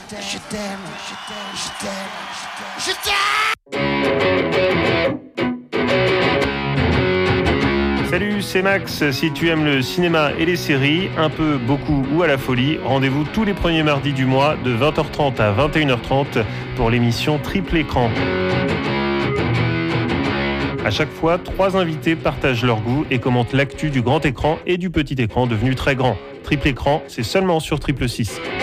Salut, c'est Max. Si tu aimes le cinéma et les séries, un peu, beaucoup ou à la folie, rendez-vous tous les premiers mardis du mois de 20h30 à 21h30 pour l'émission Triple Écran. À chaque fois, 3 invités partagent leur goût et commentent l'actu du grand écran et du petit écran devenu très grand. Triple Écran, c'est seulement sur Triple 6.